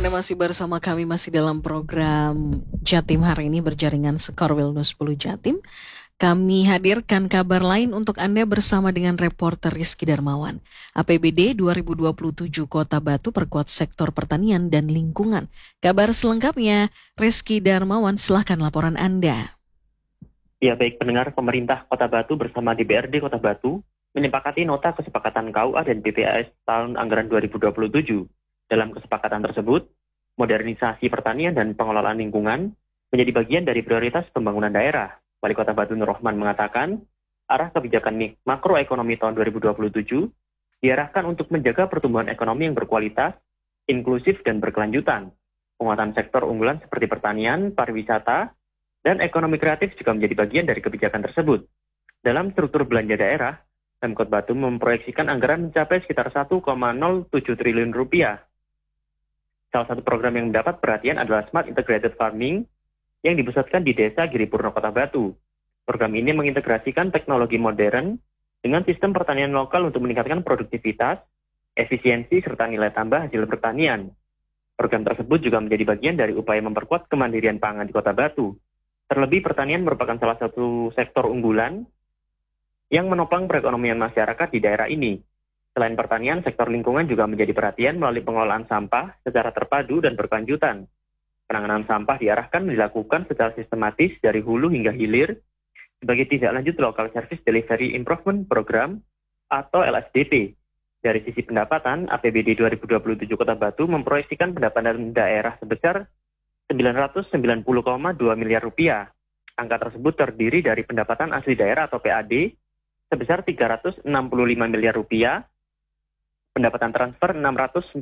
Anda masih bersama kami, masih dalam program Jatim hari ini berjaringan Skor Wilnus 10 Jatim. Kami hadirkan kabar lain untuk Anda bersama dengan reporter Rizky Darmawan. APBD 2027 Kota Batu perkuat sektor pertanian dan lingkungan. Kabar selengkapnya, Rizky Darmawan, silahkan laporan Anda. Ya baik pendengar, pemerintah Kota Batu bersama DPRD Kota Batu menyepakati nota kesepakatan KUA dan BPAS tahun anggaran 2027. Dalam kesepakatan tersebut, modernisasi pertanian dan pengelolaan lingkungan menjadi bagian dari prioritas pembangunan daerah. Wali Kota Batu Nur Rahman mengatakan, arah kebijakan makroekonomi tahun 2027 diarahkan untuk menjaga pertumbuhan ekonomi yang berkualitas, inklusif dan berkelanjutan. Penguatan sektor unggulan seperti pertanian, pariwisata, dan ekonomi kreatif juga menjadi bagian dari kebijakan tersebut. Dalam struktur belanja daerah, Pemkot Batu memproyeksikan anggaran mencapai sekitar 1,07 triliun rupiah. Salah satu program yang mendapat perhatian adalah Smart Integrated Farming yang dipusatkan di Desa Giripurno Kota Batu. Program ini mengintegrasikan teknologi modern dengan sistem pertanian lokal untuk meningkatkan produktivitas, efisiensi, serta nilai tambah hasil pertanian. Program tersebut juga menjadi bagian dari upaya memperkuat kemandirian pangan di Kota Batu. Terlebih pertanian merupakan salah satu sektor unggulan yang menopang perekonomian masyarakat di daerah ini. Selain pertanian, sektor lingkungan juga menjadi perhatian melalui pengelolaan sampah secara terpadu dan berkelanjutan. Penanganan sampah diarahkan dilakukan secara sistematis dari hulu hingga hilir sebagai tindak lanjut Local Service Delivery Improvement Program atau LSDP. Dari sisi pendapatan, APBD 2027 Kota Batu memproyeksikan pendapatan daerah sebesar 990,2 miliar rupiah. Angka tersebut terdiri dari pendapatan asli daerah atau PAD sebesar 365 miliar rupiah, pendapatan transfer 614,2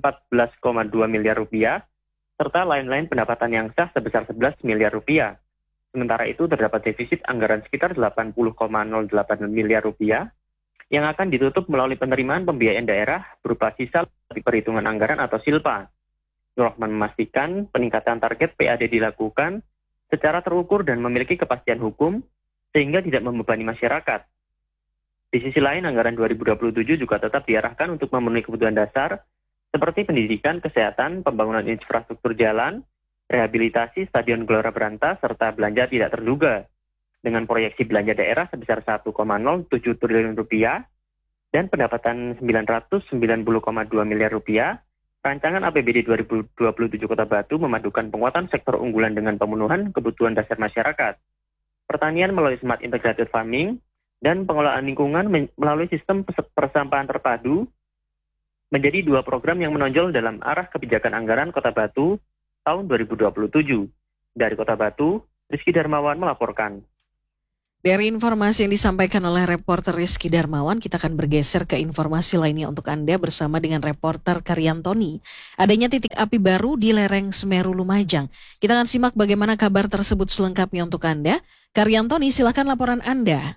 miliar rupiah, serta lain-lain pendapatan yang sah sebesar 11 miliar rupiah. Sementara itu terdapat defisit anggaran sekitar 80,08 miliar rupiah yang akan ditutup melalui penerimaan pembiayaan daerah berupa sisa perhitungan anggaran atau SILPA. Nur Rahman memastikan peningkatan target PAD dilakukan secara terukur dan memiliki kepastian hukum sehingga tidak membebani masyarakat. Di sisi lain, anggaran 2027 juga tetap diarahkan untuk memenuhi kebutuhan dasar seperti pendidikan, kesehatan, pembangunan infrastruktur jalan, rehabilitasi Stadion Gelora Beranta, serta belanja tidak terduga. Dengan proyeksi belanja daerah sebesar 1,07 triliun rupiah dan pendapatan 990,2 miliar rupiah, rancangan APBD 2027 Kota Batu memadukan penguatan sektor unggulan dengan pemenuhan kebutuhan dasar masyarakat. Pertanian melalui Smart Integrated Farming dan pengelolaan lingkungan melalui sistem persampahan terpadu menjadi dua program yang menonjol dalam arah kebijakan anggaran Kota Batu tahun 2027. Dari Kota Batu, Rizky Darmawan melaporkan. Dari informasi yang disampaikan oleh reporter Rizky Darmawan, kita akan bergeser ke informasi lainnya untuk Anda bersama dengan reporter Karyantoni. Adanya titik api baru di lereng Semeru Lumajang. Kita akan simak bagaimana kabar tersebut selengkapnya untuk Anda. Karyantoni, silakan laporan Anda.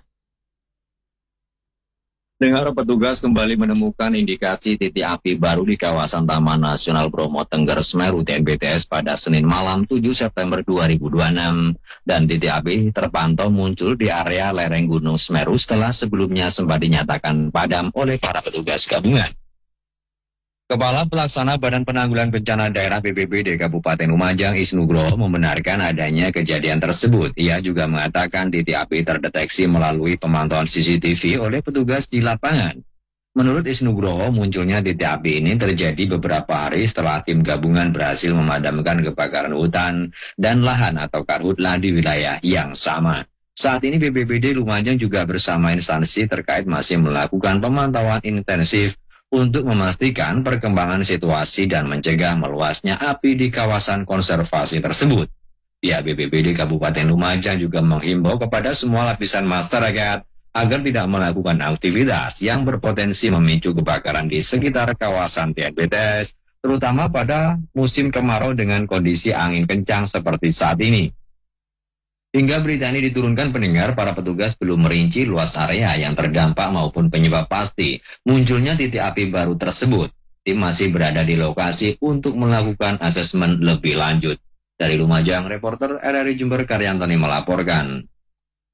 Dengar petugas kembali menemukan indikasi titik api baru di kawasan Taman Nasional Bromo Tengger Semeru TNBTS pada Senin malam 7 September 2026. Dan titik api terpantau muncul di area lereng Gunung Semeru setelah sebelumnya sempat dinyatakan padam oleh para petugas gabungan. Kepala Pelaksana Badan Penanggulangan Bencana Daerah BPBD Kabupaten Lumajang Isnugroho membenarkan adanya kejadian tersebut. Ia juga mengatakan titik api terdeteksi melalui pemantauan CCTV oleh petugas di lapangan. Menurut Isnugroho, munculnya titik api ini terjadi beberapa hari setelah tim gabungan berhasil memadamkan kebakaran hutan dan lahan atau karhutla di wilayah yang sama. Saat ini BPBD Lumajang juga bersama instansi terkait masih melakukan pemantauan intensif untuk memastikan perkembangan situasi dan mencegah meluasnya api di kawasan konservasi tersebut. Pihak BPBD Kabupaten Lumajang juga menghimbau kepada semua lapisan masyarakat agar tidak melakukan aktivitas yang berpotensi memicu kebakaran di sekitar kawasan TNBTS, terutama pada musim kemarau dengan kondisi angin kencang seperti saat ini. Hingga berita ini diturunkan pendengar, para petugas belum merinci luas area yang terdampak maupun penyebab pasti munculnya titik api baru tersebut. Tim masih berada di lokasi untuk melakukan asesmen lebih lanjut. Dari Lumajang, reporter RRI Jember Karyantoni melaporkan.